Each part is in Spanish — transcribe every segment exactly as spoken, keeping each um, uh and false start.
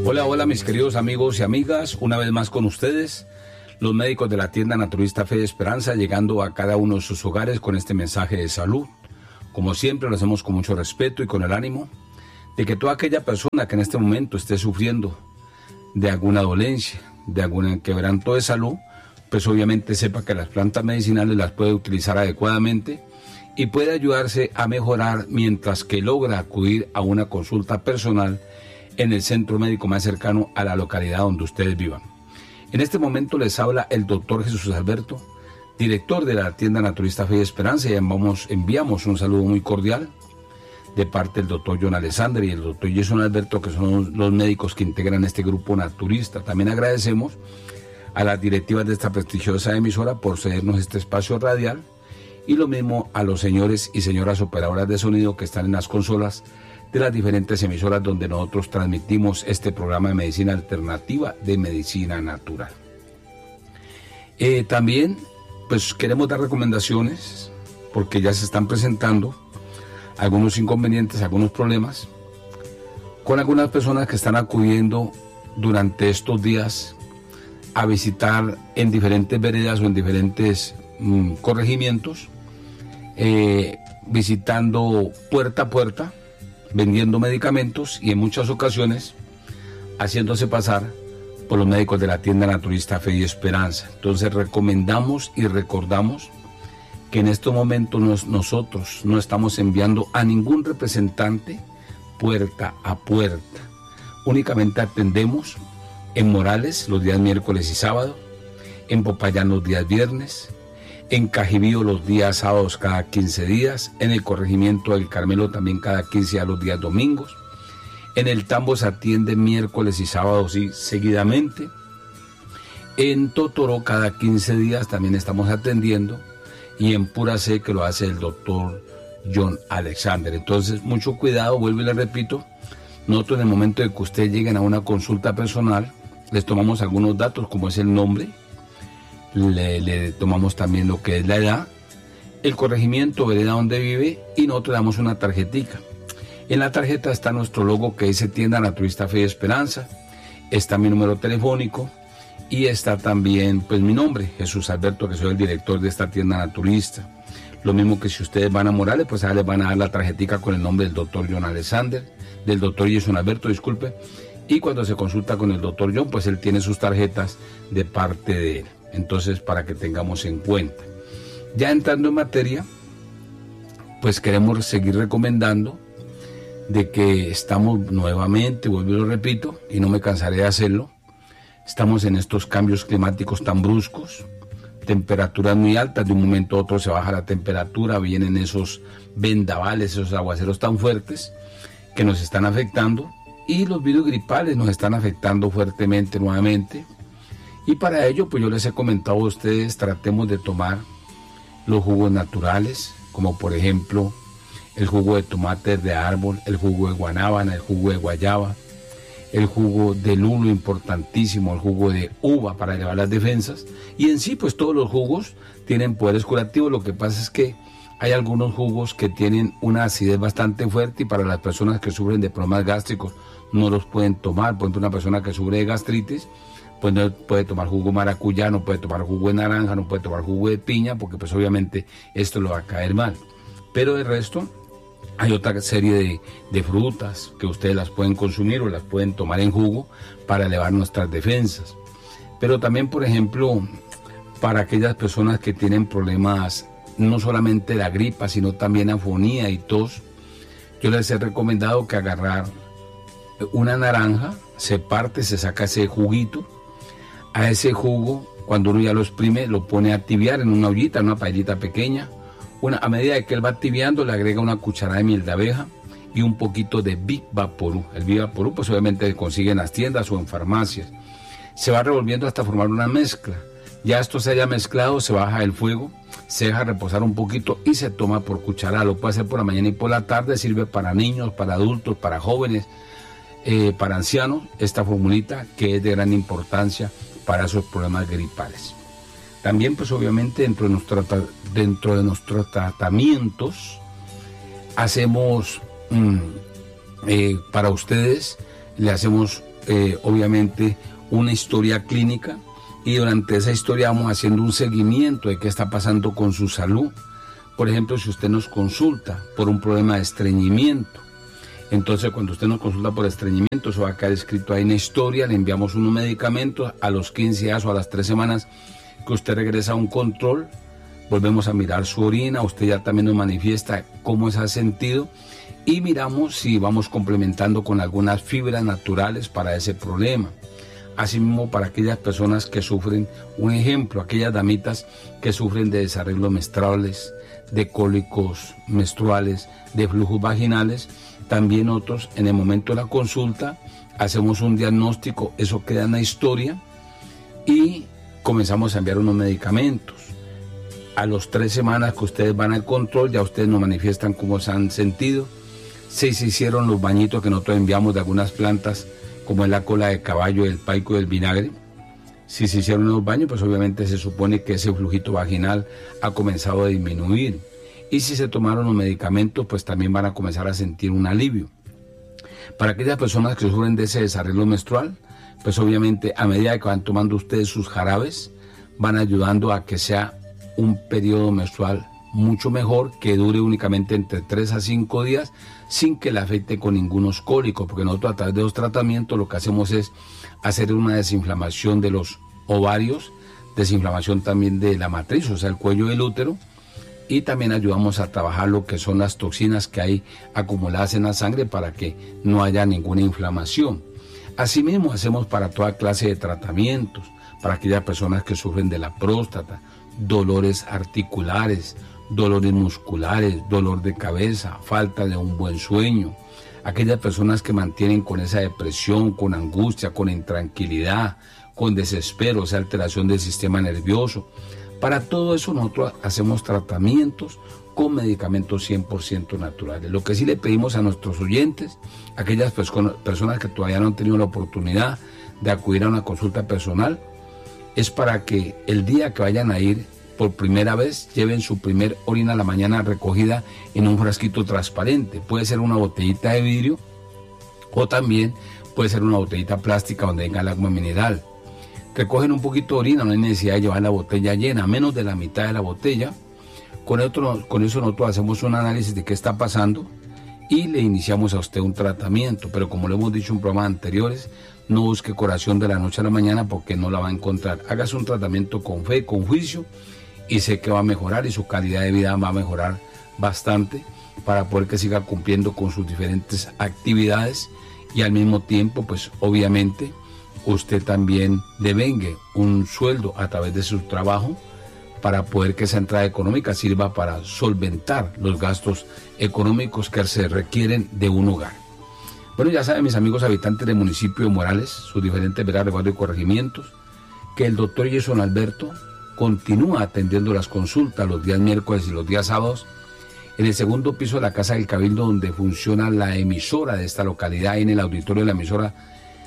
Hola, hola mis queridos amigos y amigas, una vez más con ustedes, los médicos de la tienda Naturista Fe y Esperanza, llegando a cada uno de sus hogares con este mensaje de salud. Como siempre lo hacemos con mucho respeto y con el ánimo de que toda aquella persona que en este momento esté sufriendo de alguna dolencia, de algún quebranto de salud, pues obviamente sepa que las plantas medicinales las puede utilizar adecuadamente y puede ayudarse a mejorar mientras que logra acudir a una consulta personal en el centro médico más cercano a la localidad donde ustedes vivan. En este momento les habla el doctor Jesús Alberto, director de la tienda Naturista Fe y Esperanza, y enviamos, enviamos un saludo muy cordial de parte del doctor John Alexander y el doctor Jason Alberto, que son los médicos que integran este grupo naturista. También agradecemos a las directivas de esta prestigiosa emisora por cedernos este espacio radial, y lo mismo a los señores y señoras operadoras de sonido que están en las consolas de las diferentes emisoras donde nosotros transmitimos este programa de medicina alternativa, de medicina natural. Eh, también pues queremos dar recomendaciones porque ya se están presentando algunos inconvenientes, algunos problemas con algunas personas que están acudiendo durante estos días a visitar en diferentes veredas o en diferentes mmm, corregimientos, eh, visitando puerta a puerta, vendiendo medicamentos y en muchas ocasiones haciéndose pasar por los médicos de la tienda Naturista Fe y Esperanza. Entonces recomendamos y recordamos que en estos momentos nos, nosotros no estamos enviando a ningún representante puerta a puerta. Únicamente atendemos en Morales los días miércoles y sábado, en Popayán los días viernes, en Cajibío los días sábados cada quince días, en el corregimiento del Carmelo también cada quince días los días domingos, en el Tambo se atiende miércoles y sábados y seguidamente, en Totoró cada quince días también estamos atendiendo, y en Pura C que lo hace el doctor John Alexander. Entonces mucho cuidado, vuelvo y le repito, nosotros en el momento de que ustedes lleguen a una consulta personal, les tomamos algunos datos como es el nombre, Le, le tomamos también lo que es la edad, el corregimiento, vereda donde vive, y nosotros damos una tarjetica. En la tarjeta está nuestro logo que dice tienda Naturista Fe y Esperanza, está mi número telefónico y está también pues mi nombre, Jesús Alberto, que soy el director de esta tienda naturista. Lo mismo que si ustedes van a Morales, pues ahora les van a dar la tarjetica con el nombre del doctor John Alexander, del doctor Jason Alberto, disculpe, y cuando se consulta con el doctor John, pues él tiene sus tarjetas de parte de él. Entonces, para que tengamos en cuenta. Ya entrando en materia, pues queremos seguir recomendando de que estamos nuevamente, vuelvo y lo repito, y no me cansaré de hacerlo, estamos en estos cambios climáticos tan bruscos, temperaturas muy altas, de un momento a otro se baja la temperatura, vienen esos vendavales, esos aguaceros tan fuertes que nos están afectando, y los virus gripales nos están afectando fuertemente nuevamente. Y para ello, pues yo les he comentado a ustedes, tratemos de tomar los jugos naturales, como por ejemplo el jugo de tomate de árbol, el jugo de guanábana, el jugo de guayaba, el jugo de lulo, importantísimo, el jugo de uva para elevar las defensas. Y en sí, pues todos los jugos tienen poderes curativos. Lo que pasa es que hay algunos jugos que tienen una acidez bastante fuerte y para las personas que sufren de problemas gástricos no los pueden tomar. Por ejemplo, una persona que sufre de gastritis, pues no puede tomar jugo maracuyá, no puede tomar jugo de naranja, no puede tomar jugo de piña, porque pues obviamente esto le va a caer mal. Pero de resto, hay otra serie de, de frutas que ustedes las pueden consumir o las pueden tomar en jugo para elevar nuestras defensas. Pero también, por ejemplo, para aquellas personas que tienen problemas, no solamente la gripa, sino también afonía y tos, yo les he recomendado que agarrar una naranja, se parte, se saca ese juguito. A ese jugo, cuando uno ya lo exprime, lo pone a tibiar en una ollita, en una paellita pequeña. Una, a medida de que él va tibiando, le agrega una cucharada de miel de abeja y un poquito de Big Vaporú. El Big Vaporú, pues obviamente se consigue en las tiendas o en farmacias. Se va revolviendo hasta formar una mezcla. Ya esto se haya mezclado, se baja el fuego, se deja reposar un poquito y se toma por cucharada. Lo puede hacer por la mañana y por la tarde. Sirve para niños, para adultos, para jóvenes, eh, para ancianos. Esta formulita que es de gran importancia para esos problemas gripales. También, pues obviamente, dentro de, nuestro, dentro de nuestros tratamientos, hacemos, mmm, eh, para ustedes, le hacemos eh, obviamente una historia clínica, y durante esa historia vamos haciendo un seguimiento de qué está pasando con su salud. Por ejemplo, si usted nos consulta por un problema de estreñimiento, entonces cuando usted nos consulta por estreñimiento, eso va a quedar escrito ahí en la historia, le enviamos unos medicamentos, a los quince días o a las tres semanas que usted regresa a un control, volvemos a mirar su orina, usted ya también nos manifiesta cómo se ha sentido, y miramos si vamos complementando con algunas fibras naturales para ese problema. Asimismo, para aquellas personas que sufren, un ejemplo, aquellas damitas que sufren de desarreglos menstruales, de cólicos menstruales, de flujos vaginales, también otros en el momento de la consulta hacemos un diagnóstico, eso queda en la historia y comenzamos a enviar unos medicamentos. A las tres semanas que ustedes van al control, ya ustedes nos manifiestan cómo se han sentido, si se hicieron los bañitos que nosotros enviamos de algunas plantas, como es la cola de caballo, el paico y el vinagre. Si se hicieron los baños, pues obviamente se supone que ese flujito vaginal ha comenzado a disminuir. Y si se tomaron los medicamentos, pues también van a comenzar a sentir un alivio. Para aquellas personas que sufren de ese desarreglo menstrual, pues obviamente a medida que van tomando ustedes sus jarabes, van ayudando a que sea un periodo menstrual mucho mejor, que dure únicamente entre tres a cinco días, sin que le afecte con ningún cólicos, porque nosotros a través de los tratamientos lo que hacemos es hacer una desinflamación de los ovarios, desinflamación también de la matriz, o sea, el cuello del útero, y también ayudamos a trabajar lo que son las toxinas que hay acumuladas en la sangre para que no haya ninguna inflamación. Asimismo, hacemos para toda clase de tratamientos, para aquellas personas que sufren de la próstata, dolores articulares, dolores musculares, dolor de cabeza, falta de un buen sueño, aquellas personas que mantienen con esa depresión, con angustia, con intranquilidad, con desespero, o sea, alteración del sistema nervioso. Para todo eso nosotros hacemos tratamientos con medicamentos cien por ciento naturales. Lo que sí le pedimos a nuestros oyentes, aquellas personas que todavía no han tenido la oportunidad de acudir a una consulta personal, es para que el día que vayan a ir por primera vez lleven su primer orina a la mañana recogida en un frasquito transparente. Puede ser una botellita de vidrio o también puede ser una botellita plástica donde venga el agua mineral. Recogen un poquito de orina, no hay necesidad de llevar la botella llena, menos de la mitad de la botella. Con, otro, con eso nosotros hacemos un análisis de qué está pasando y le iniciamos a usted un tratamiento. Pero como lo hemos dicho en programas anteriores, no busque curación de la noche a la mañana porque no la va a encontrar. Hágase un tratamiento con fe, con juicio, y sé que va a mejorar y su calidad de vida va a mejorar bastante para poder que siga cumpliendo con sus diferentes actividades y al mismo tiempo, pues obviamente, usted también devengue un sueldo a través de su trabajo para poder que esa entrada económica sirva para solventar los gastos económicos que se requieren de un hogar. Bueno, ya saben mis amigos habitantes del municipio de Morales, sus diferentes veredas, reguardos y corregimientos, que el doctor Jason Alberto continúa atendiendo las consultas los días miércoles y los días sábados en el segundo piso de la Casa del Cabildo, donde funciona la emisora de esta localidad. En el auditorio de la emisora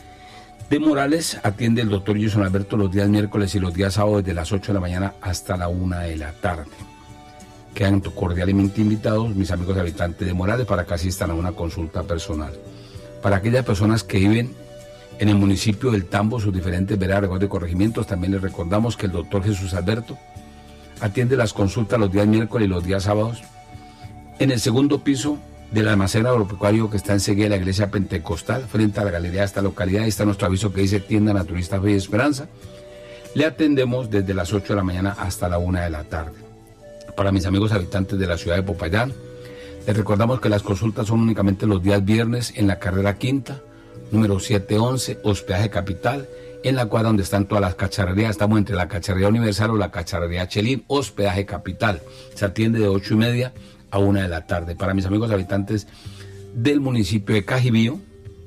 de Morales atiende el doctor Jason Alberto los días miércoles y los días sábados desde las ocho de la mañana hasta la una de la tarde. Quedan cordialmente invitados mis amigos habitantes de Morales para que asistan a una consulta personal. Para aquellas personas que viven en el municipio del Tambo, sus diferentes veredas, reguardos y corregimientos, también les recordamos que el doctor Jesús Alberto atiende las consultas los días miércoles y los días sábados en el segundo piso del almacén agropecuario que está enseguida de la iglesia pentecostal, frente a la galería de esta localidad. Ahí está nuestro aviso que dice Tienda Naturista Fe y Esperanza. Le atendemos desde las ocho de la mañana hasta la una de la tarde. Para mis amigos habitantes de la ciudad de Popayán, les recordamos que las consultas son únicamente los días viernes en la carrera quinta, número setecientos once, hospedaje Capital, en la cuadra donde están todas las cacharrerías. Estamos entre la Cacharrería Universal o la Cacharrería Chelín, hospedaje Capital. Se atiende de ocho y media a una de la tarde. Para mis amigos habitantes del municipio de Cajibío,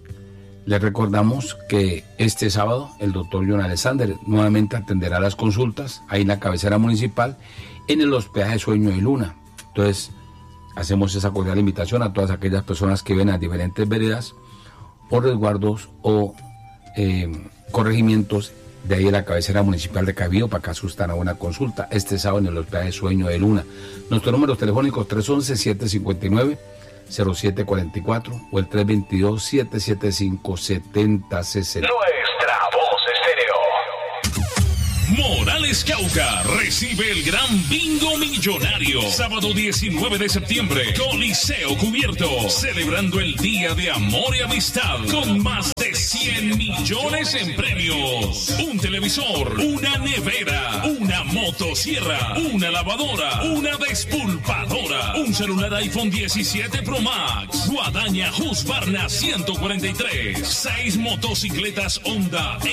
les recordamos que este sábado el doctor John Alexander nuevamente atenderá las consultas ahí en la cabecera municipal en el hospedaje Sueño de Luna. Entonces hacemos esa cordial invitación a todas aquellas personas que ven a diferentes veredas o resguardos o eh, corregimientos de ahí en la cabecera municipal de Cajibío para que asustan a una consulta este sábado en el hospedaje Sueño de Luna. Nuestros números telefónicos tres once, siete cincuenta y nueve, cero siete cuatro cuatro o el tres dos dos, siete siete cinco, siete cero seis cero. Nuestra voz estéreo. Morales Cauca recibe el gran bingo millonario. Sábado diecinueve de septiembre, Coliseo cubierto, celebrando el Día de Amor y Amistad con más de cien millones en premios. Un televisor, una nevera, una motosierra, una lavadora, una despulpadora, un celular iPhone diecisiete Pro Max, guadaña Husqvarna ciento cuarenta y tres, seis motocicletas Honda